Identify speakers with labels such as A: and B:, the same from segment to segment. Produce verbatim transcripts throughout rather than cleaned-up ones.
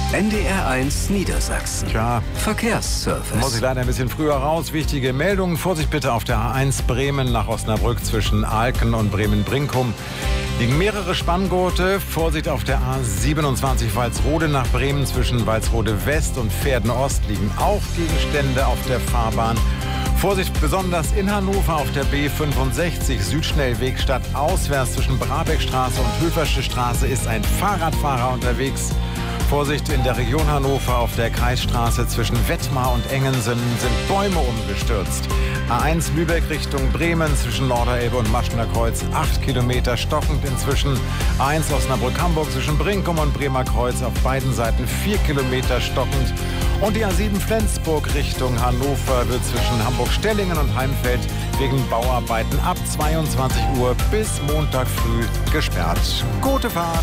A: N D R eins Niedersachsen.
B: Tja,
A: Verkehrsservice.
B: muss ich leider ein bisschen früher raus. Wichtige Meldungen. Vorsicht bitte auf der A eins Bremen nach Osnabrück zwischen Alken und Bremen-Brinkum. Liegen mehrere Spanngurte. Vorsicht auf der A siebenundzwanzig Walsrode nach Bremen zwischen Walsrode West und Verden Ost. Liegen auch Gegenstände auf der Fahrbahn. Vorsicht besonders in Hannover auf der B fünfundsechzig Südschnellweg stadtauswärts zwischen Brabeckstraße und Höfersche Straße ist ein Fahrradfahrer unterwegs. Vorsicht in der Region Hannover auf der Kreisstraße zwischen Wettmar und Engensen sind Bäume umgestürzt. A eins Lübeck Richtung Bremen zwischen Norderelbe und Maschner Kreuz acht Kilometer stockend inzwischen. A eins Osnabrück-Hamburg zwischen Brinkum und Bremer Kreuz auf beiden Seiten vier Kilometer stockend. Und die A sieben Flensburg Richtung Hannover wird zwischen Hamburg-Stellingen und Heimfeld wegen Bauarbeiten ab zweiundzwanzig Uhr bis Montag früh gesperrt. Gute Fahrt!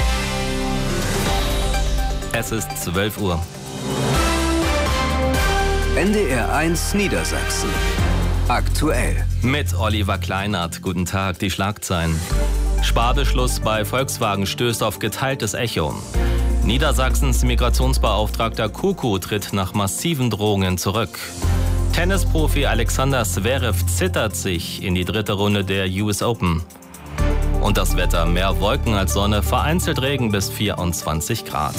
C: Es ist zwölf Uhr.
A: N D R eins Niedersachsen. Aktuell.
C: Mit Oliver Kleinert. Guten Tag, die Schlagzeilen. Sparbeschluss bei Volkswagen stößt auf geteiltes Echo. Niedersachsens Migrationsbeauftragter Kuku tritt nach massiven Drohungen zurück. Tennisprofi Alexander Zverev zittert sich in die dritte Runde der U S Open. Und das Wetter: mehr Wolken als Sonne, vereinzelt Regen bis vierundzwanzig Grad.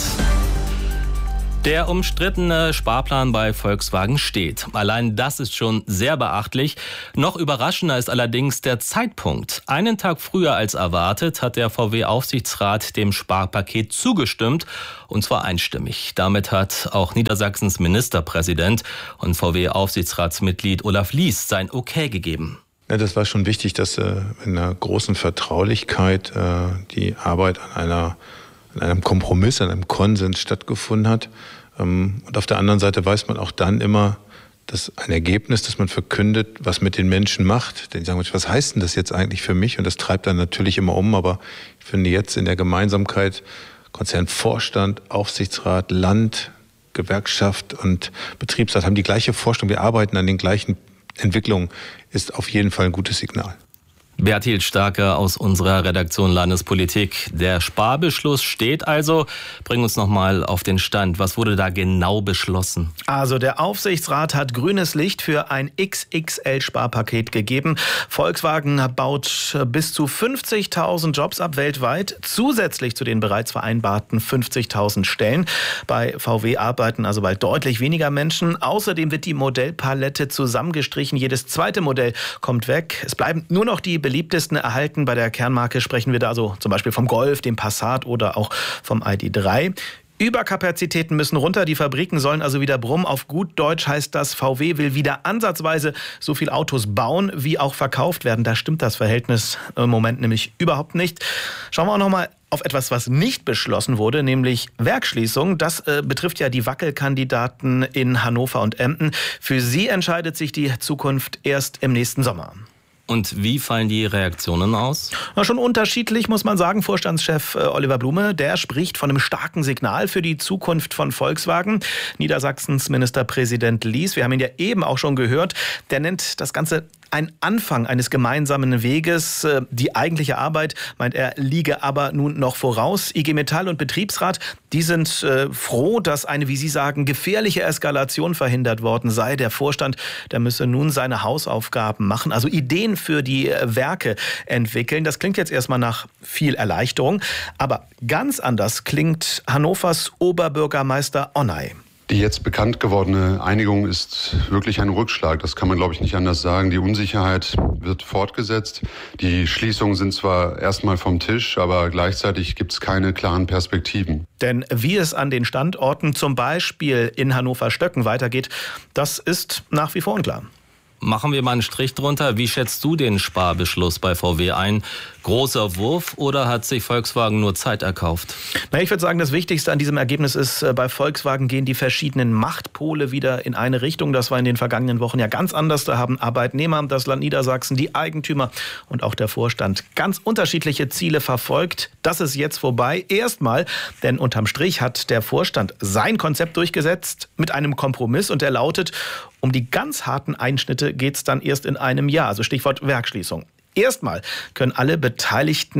C: Der umstrittene Sparplan bei Volkswagen steht. Allein das ist schon sehr beachtlich. Noch überraschender ist allerdings der Zeitpunkt. Einen Tag früher als erwartet hat der V W-Aufsichtsrat dem Sparpaket zugestimmt, und zwar einstimmig. Damit hat auch Niedersachsens Ministerpräsident und V W-Aufsichtsratsmitglied Olaf Lies sein Okay gegeben.
D: Ja, das war schon wichtig, dass äh, in einer großen Vertraulichkeit äh, die Arbeit an einer an einem Kompromiss, an einem Konsens stattgefunden hat. Ähm, und auf der anderen Seite weiß man auch dann immer, dass ein Ergebnis, das man verkündet, was mit den Menschen macht. Denn die sagen, was heißt denn das jetzt eigentlich für mich? Und das treibt dann natürlich immer um. Aber ich finde jetzt in der Gemeinsamkeit Konzernvorstand, Aufsichtsrat, Land, Gewerkschaft und Betriebsrat haben die gleiche Vorstellung. Wir arbeiten an den gleichen Entwicklungen, ist auf jeden Fall ein gutes Signal.
C: Berthild Starke aus unserer Redaktion Landespolitik. Der Sparbeschluss steht also. Bring uns noch mal auf den Stand. Was wurde da genau beschlossen?
E: Also der Aufsichtsrat hat grünes Licht für ein X X L-Sparpaket gegeben. Volkswagen baut bis zu fünfzigtausend Jobs ab weltweit, zusätzlich zu den bereits vereinbarten fünfzigtausend Stellen. Bei V W arbeiten also bald deutlich weniger Menschen. Außerdem wird die Modellpalette zusammengestrichen. Jedes zweite Modell kommt weg. Es bleiben nur noch die beliebtesten erhalten. Bei der Kernmarke sprechen wir da also zum Beispiel vom Golf, dem Passat oder auch vom I D drei. Überkapazitäten müssen runter, die Fabriken sollen also wieder brummen. Auf gut Deutsch heißt das, V W will wieder ansatzweise so viel Autos bauen, wie auch verkauft werden. Da stimmt das Verhältnis im Moment nämlich überhaupt nicht. Schauen wir auch noch mal auf etwas, was nicht beschlossen wurde, nämlich Werksschließung. Das äh, betrifft ja die Wackelkandidaten in Hannover und Emden. Für sie entscheidet sich die Zukunft erst im nächsten Sommer.
C: Und wie fallen die Reaktionen aus?
E: Na, schon unterschiedlich, muss man sagen. Vorstandschef äh, Oliver Blume, der spricht von einem starken Signal für die Zukunft von Volkswagen. Niedersachsens Ministerpräsident Lies, wir haben ihn ja eben auch schon gehört, der nennt das Ganze ein Anfang eines gemeinsamen Weges. Die eigentliche Arbeit, meint er, liege aber nun noch voraus. I G Metall und Betriebsrat, die sind äh, froh, dass eine, wie sie sagen, gefährliche Eskalation verhindert worden sei. Der Vorstand, der müsse nun seine Hausaufgaben machen, also Ideen für die Werke entwickeln. Das klingt jetzt erstmal nach viel Erleichterung. Aber ganz anders klingt Hannovers Oberbürgermeister Onay.
F: Die jetzt bekannt gewordene Einigung ist wirklich ein Rückschlag. Das kann man, glaube ich, nicht anders sagen. Die Unsicherheit wird fortgesetzt. Die Schließungen sind zwar erstmal vom Tisch, aber gleichzeitig gibt es keine klaren Perspektiven.
E: Denn wie es an den Standorten, zum Beispiel in Hannover-Stöcken, weitergeht, das ist nach wie vor unklar.
C: Machen wir mal einen Strich drunter. Wie schätzt du den Sparbeschluss bei V W ein? Großer Wurf oder hat sich Volkswagen nur Zeit erkauft?
E: Na, ich würde sagen, das Wichtigste an diesem Ergebnis ist, bei Volkswagen gehen die verschiedenen Machtpole wieder in eine Richtung. Das war in den vergangenen Wochen ja ganz anders. Da haben Arbeitnehmer, das Land Niedersachsen, die Eigentümer und auch der Vorstand ganz unterschiedliche Ziele verfolgt. Das ist jetzt vorbei. Erstmal, denn unterm Strich hat der Vorstand sein Konzept durchgesetzt mit einem Kompromiss und der lautet: Um die ganz harten Einschnitte geht es dann erst in einem Jahr. Also Stichwort Werksschließung. Erstmal können alle Beteiligten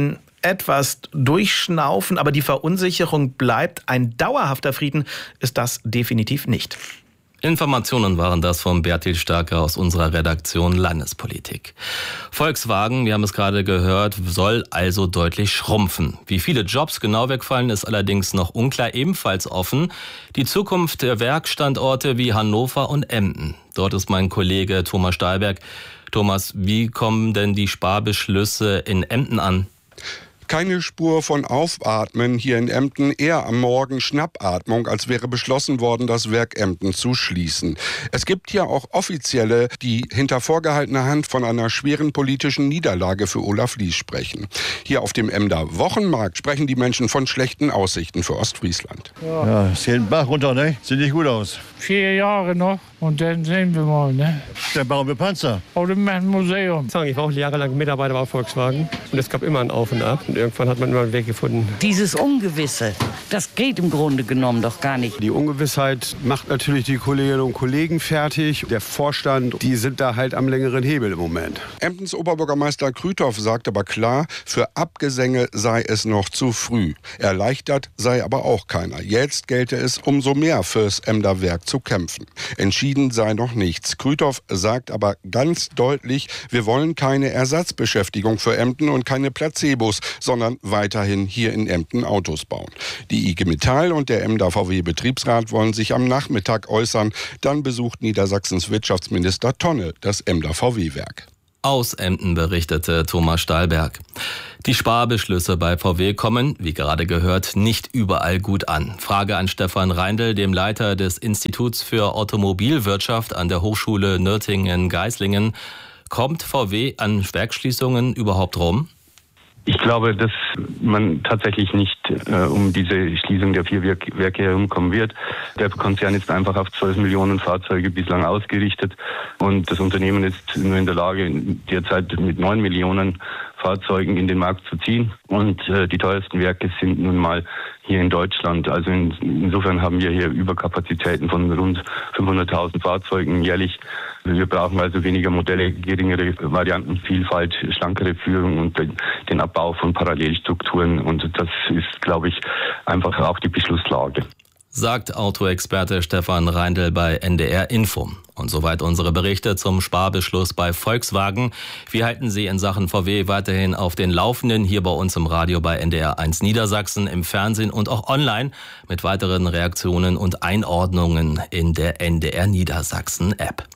E: etwas durchschnaufen, aber die Verunsicherung bleibt. Ein dauerhafter Frieden ist das definitiv nicht.
C: Informationen waren das von Bertil Starke aus unserer Redaktion Landespolitik. Volkswagen, wir haben es gerade gehört, soll also deutlich schrumpfen. Wie viele Jobs genau wegfallen, ist allerdings noch unklar, ebenfalls offen die Zukunft der Werkstandorte wie Hannover und Emden. Dort ist mein Kollege Thomas Stahlberg. Thomas, wie kommen denn die Sparbeschlüsse in Emden an?
G: Keine Spur von Aufatmen hier in Emden, eher am Morgen Schnappatmung, als wäre beschlossen worden, das Werk Emden zu schließen. Es gibt hier auch Offizielle, die hinter vorgehaltener Hand von einer schweren politischen Niederlage für Olaf Lies sprechen. Hier auf dem Emder Wochenmarkt sprechen die Menschen von schlechten Aussichten für Ostfriesland.
H: Ja, es geht ein Bach runter, ne? Sieht nicht gut aus.
I: Vier Jahre noch und dann sehen wir mal, ne?
H: Dann bauen wir Panzer.
I: Oder ein Museum.
J: Ich war auch jahrelang Mitarbeiter bei Volkswagen und es gab immer ein Auf und Ab. Und irgendwann hat man immer einen Weg gefunden.
K: Dieses Ungewisse, das geht im Grunde genommen doch gar nicht.
L: Die Ungewissheit macht natürlich die Kolleginnen und Kollegen fertig. Der Vorstand, die sind da halt am längeren Hebel im Moment.
G: Emdens Oberbürgermeister Krüthoff sagt aber klar, für Abgesänge sei es noch zu früh. Erleichtert sei aber auch keiner. Jetzt gelte es umso mehr fürs Emder Werk zu kämpfen. Entschieden sei noch nichts. Krüthoff sagt aber ganz deutlich, wir wollen keine Ersatzbeschäftigung für Emden und keine Placebos, sondern weiterhin hier in Emden Autos bauen. Die I G Metall und der Emder V W-Betriebsrat wollen sich am Nachmittag äußern. Dann besucht Niedersachsens Wirtschaftsminister Tonne das Emder V W-Werk.
C: Aus Emden berichtete Thomas Stahlberg. Die Sparbeschlüsse bei V W kommen, wie gerade gehört, nicht überall gut an. Frage an Stefan Reindl, dem Leiter des Instituts für Automobilwirtschaft an der Hochschule Nürtingen-Geislingen. Kommt V W an Werksschließungen überhaupt rum?
M: Ich glaube, dass man tatsächlich nicht äh, um diese Schließung der vier Werke herumkommen wird. Der Konzern ist einfach auf zwölf Millionen Fahrzeuge bislang ausgerichtet und das Unternehmen ist nur in der Lage, derzeit mit neun Millionen Fahrzeugen in den Markt zu ziehen. Und äh, die teuersten Werke sind nun mal hier in Deutschland. Also in, insofern haben wir hier Überkapazitäten von rund fünfhunderttausend Fahrzeugen jährlich. Wir brauchen also weniger Modelle, geringere Variantenvielfalt, schlankere Führung und den Abbau von Parallelstrukturen. Und das ist, glaube ich, einfach auch die Beschlusslage.
C: Sagt Autoexperte Stefan Reindl bei N D R Info. Und soweit unsere Berichte zum Sparbeschluss bei Volkswagen. Wir halten Sie in Sachen V W weiterhin auf den Laufenden, hier bei uns im Radio bei N D R eins Niedersachsen, im Fernsehen und auch online mit weiteren Reaktionen und Einordnungen in der N D R Niedersachsen App.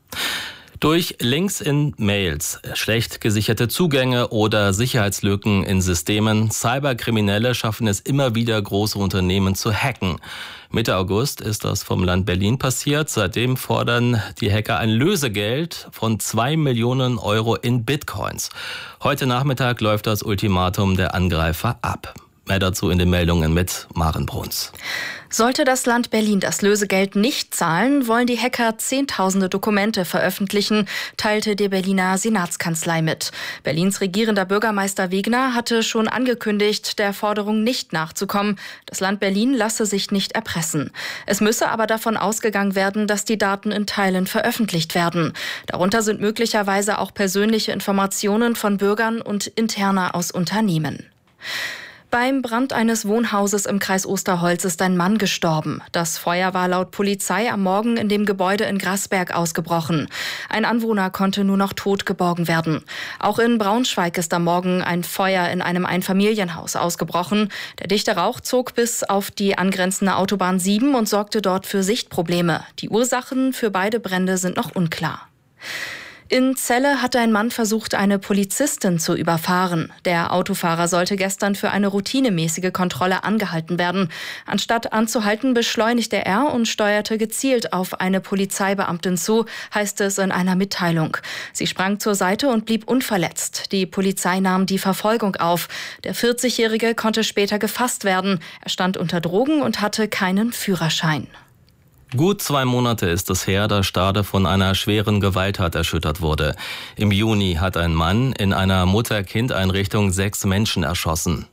C: Durch Links in Mails, schlecht gesicherte Zugänge oder Sicherheitslücken in Systemen, Cyberkriminelle schaffen es immer wieder, große Unternehmen zu hacken. Mitte August ist das vom Land Berlin passiert. Seitdem fordern die Hacker ein Lösegeld von zwei Millionen Euro in Bitcoins. Heute Nachmittag läuft das Ultimatum der Angreifer ab. Mehr dazu in den Meldungen mit Maren Bruns.
N: Sollte das Land Berlin das Lösegeld nicht zahlen, wollen die Hacker zehntausende Dokumente veröffentlichen, teilte die Berliner Senatskanzlei mit. Berlins regierender Bürgermeister Wegner hatte schon angekündigt, der Forderung nicht nachzukommen. Das Land Berlin lasse sich nicht erpressen. Es müsse aber davon ausgegangen werden, dass die Daten in Teilen veröffentlicht werden. Darunter sind möglicherweise auch persönliche Informationen von Bürgern und Interna aus Unternehmen. Beim Brand eines Wohnhauses im Kreis Osterholz ist ein Mann gestorben. Das Feuer war laut Polizei am Morgen in dem Gebäude in Grasberg ausgebrochen. Ein Anwohner konnte nur noch tot geborgen werden. Auch in Braunschweig ist am Morgen ein Feuer in einem Einfamilienhaus ausgebrochen. Der dichte Rauch zog bis auf die angrenzende Autobahn sieben und sorgte dort für Sichtprobleme. Die Ursachen für beide Brände sind noch unklar. In Celle hatte ein Mann versucht, eine Polizistin zu überfahren. Der Autofahrer sollte gestern für eine routinemäßige Kontrolle angehalten werden. Anstatt anzuhalten, beschleunigte er und steuerte gezielt auf eine Polizeibeamtin zu, heißt es in einer Mitteilung. Sie sprang zur Seite und blieb unverletzt. Die Polizei nahm die Verfolgung auf. Der vierzigjährige konnte später gefasst werden. Er stand unter Drogen und hatte keinen Führerschein.
C: Gut zwei Monate ist es her, dass Stade von einer schweren Gewalttat erschüttert wurde. Im Juni hat ein Mann in einer Mutter-Kind-Einrichtung sechs Menschen erschossen.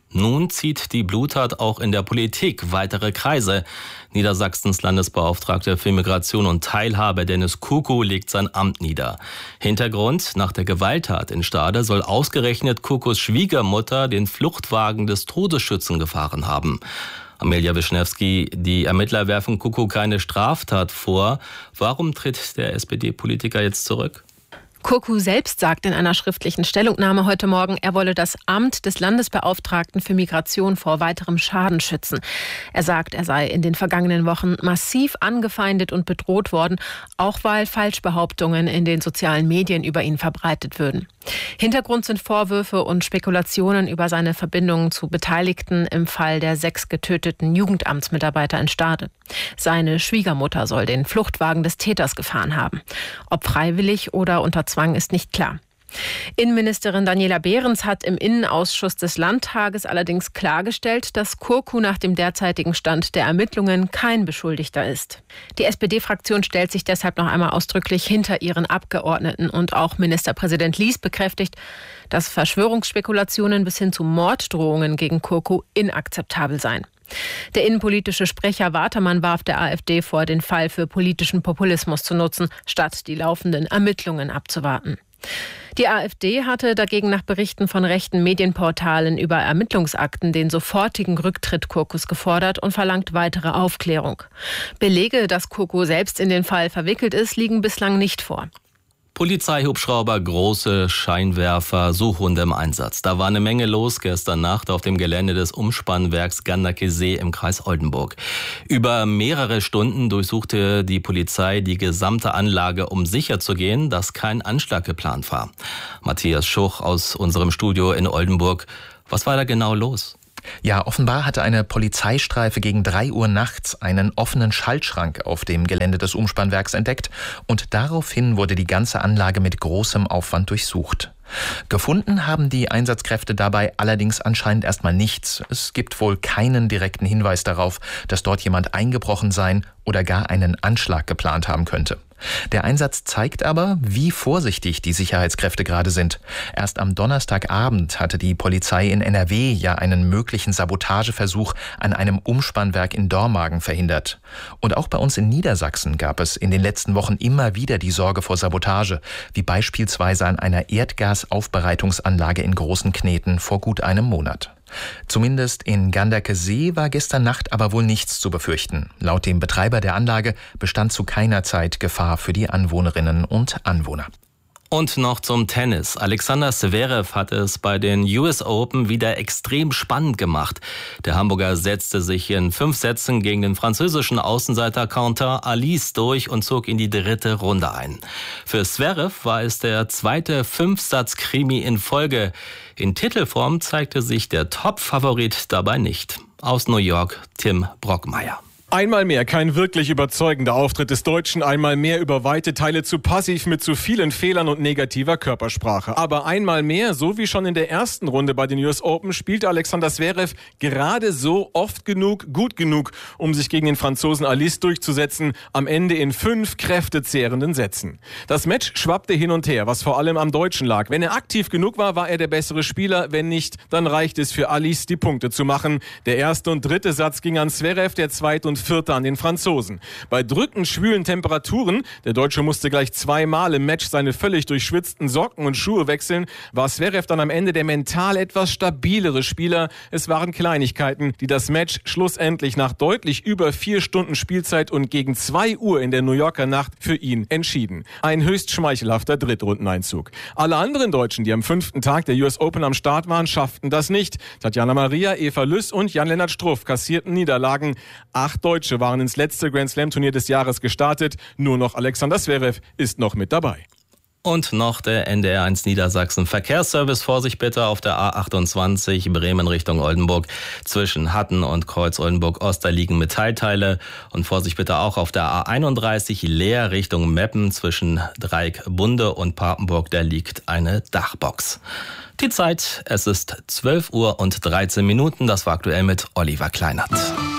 C: Nun zieht die Bluttat auch in der Politik weitere Kreise. Niedersachsens Landesbeauftragter für Migration und Teilhabe Dennis Kuku legt sein Amt nieder. Hintergrund: Nach der Gewalttat in Stade soll ausgerechnet Kukus Schwiegermutter den Fluchtwagen des Todesschützen gefahren haben. Amelia Wischnewski, die Ermittler werfen Kuku keine Straftat vor. Warum tritt der S P D-Politiker jetzt zurück?
O: Kuku selbst sagt in einer schriftlichen Stellungnahme heute Morgen, er wolle das Amt des Landesbeauftragten für Migration vor weiterem Schaden schützen. Er sagt, er sei in den vergangenen Wochen massiv angefeindet und bedroht worden, auch weil Falschbehauptungen in den sozialen Medien über ihn verbreitet würden. Hintergrund sind Vorwürfe und Spekulationen über seine Verbindungen zu Beteiligten im Fall der sechs getöteten Jugendamtsmitarbeiter in Stade. Seine Schwiegermutter soll den Fluchtwagen des Täters gefahren haben. Ob freiwillig oder unter Zwang ist nicht klar. Innenministerin Daniela Behrens hat im Innenausschuss des Landtages allerdings klargestellt, dass Kuku nach dem derzeitigen Stand der Ermittlungen kein Beschuldigter ist. Die S P D-Fraktion stellt sich deshalb noch einmal ausdrücklich hinter ihren Abgeordneten und auch Ministerpräsident Lies bekräftigt, dass Verschwörungsspekulationen bis hin zu Morddrohungen gegen Kuku inakzeptabel seien. Der innenpolitische Sprecher Watermann warf der AfD vor, den Fall für politischen Populismus zu nutzen, statt die laufenden Ermittlungen abzuwarten. Die AfD hatte dagegen nach Berichten von rechten Medienportalen über Ermittlungsakten den sofortigen Rücktritt Kukus gefordert und verlangt weitere Aufklärung. Belege, dass Kuku selbst in den Fall verwickelt ist, liegen bislang nicht vor.
C: Polizeihubschrauber, große Scheinwerfer, Suchhunde im Einsatz. Da war eine Menge los gestern Nacht auf dem Gelände des Umspannwerks Ganderkesee im Kreis Oldenburg. Über mehrere Stunden durchsuchte die Polizei die gesamte Anlage, um sicherzugehen, dass kein Anschlag geplant war. Matthias Schuch aus unserem Studio in Oldenburg. Was war da genau los?
P: Ja, offenbar hatte eine Polizeistreife gegen drei Uhr nachts einen offenen Schaltschrank auf dem Gelände des Umspannwerks entdeckt und daraufhin wurde die ganze Anlage mit großem Aufwand durchsucht. Gefunden haben die Einsatzkräfte dabei allerdings anscheinend erstmal nichts. Es gibt wohl keinen direkten Hinweis darauf, dass dort jemand eingebrochen sein oder gar einen Anschlag geplant haben könnte. Der Einsatz zeigt aber, wie vorsichtig die Sicherheitskräfte gerade sind. Erst am Donnerstagabend hatte die Polizei in N R W ja einen möglichen Sabotageversuch an einem Umspannwerk in Dormagen verhindert. Und auch bei uns in Niedersachsen gab es in den letzten Wochen immer wieder die Sorge vor Sabotage, wie beispielsweise an einer Erdgasaufbereitungsanlage in Großen Kneten vor gut einem Monat. Zumindest in Ganderkesee war gestern Nacht aber wohl nichts zu befürchten. Laut dem Betreiber der Anlage bestand zu keiner Zeit Gefahr für die Anwohnerinnen und Anwohner.
C: Und noch zum Tennis. Alexander Zverev hat es bei den U S Open wieder extrem spannend gemacht. Der Hamburger setzte sich in fünf Sätzen gegen den französischen Außenseiter Quentin Alice durch und zog in die dritte Runde ein. Für Zverev war es der zweite Fünfsatz-Krimi in Folge. In Titelform zeigte sich der Top-Favorit dabei nicht. Aus New York, Tim Brockmeier.
Q: Einmal mehr kein wirklich überzeugender Auftritt des Deutschen, einmal mehr über weite Teile zu passiv mit zu vielen Fehlern und negativer Körpersprache. Aber einmal mehr, so wie schon in der ersten Runde bei den U S Open, spielte Alexander Zverev gerade so oft genug, gut genug, um sich gegen den Franzosen Alice durchzusetzen, am Ende in fünf kräftezehrenden Sätzen. Das Match schwappte hin und her, was vor allem am Deutschen lag. Wenn er aktiv genug war, war er der bessere Spieler, wenn nicht, dann reicht es für Alice, die Punkte zu machen. Der erste und dritte Satz ging an Zverev, der zweite und vierte an den Franzosen. Bei drückend schwülen Temperaturen, der Deutsche musste gleich zweimal im Match seine völlig durchschwitzten Socken und Schuhe wechseln, war Zverev dann am Ende der mental etwas stabilere Spieler. Es waren Kleinigkeiten, die das Match schlussendlich nach deutlich über vier Stunden Spielzeit und gegen zwei Uhr in der New Yorker Nacht für ihn entschieden. Ein höchst schmeichelhafter Drittrundeneinzug. Alle anderen Deutschen, die am fünften Tag der U S Open am Start waren, schafften das nicht. Tatjana Maria, Eva Lüss und Jan-Lennart Struff kassierten Niederlagen. Acht Deutsche waren ins letzte Grand Slam Turnier des Jahres gestartet. Nur noch Alexander Zverev ist noch mit dabei.
C: Und noch der N D R eins Niedersachsen Verkehrsservice. Vorsicht bitte auf der A achtundzwanzig Bremen Richtung Oldenburg. Zwischen Hatten und Kreuz Oldenburg-Ost, da liegen Metallteile. Und Vorsicht bitte auch auf der A einunddreißig Leer Richtung Meppen. Zwischen Dreieckbunde und Papenburg, da liegt eine Dachbox. Die Zeit, es ist zwölf Uhr und dreizehn Minuten. Das war aktuell mit Oliver Kleinert.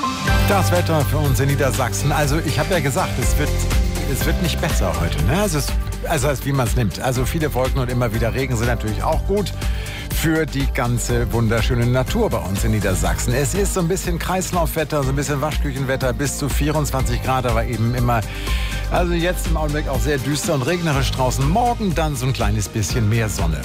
B: Das Wetter für uns in Niedersachsen. Also ich habe ja gesagt, es wird, es wird nicht besser heute. Ne? Also, es, also wie man es nimmt. Also viele Wolken und immer wieder Regen sind natürlich auch gut. für die ganze wunderschöne Natur bei uns in Niedersachsen. Es ist so ein bisschen Kreislaufwetter, so ein bisschen Waschküchenwetter, bis zu vierundzwanzig Grad, aber eben immer, also jetzt im Augenblick auch sehr düster und regnerisch draußen. Morgen dann so ein kleines bisschen mehr Sonne.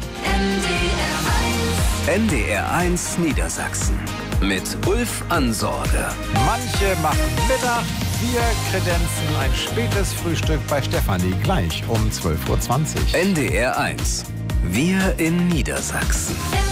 A: N D R eins Niedersachsen mit Ulf Ansorge.
B: Manche machen Mittag, wir kredenzen ein spätes Frühstück bei Stefanie gleich um zwölf Uhr zwanzig.
A: N D R eins. Wir in Niedersachsen.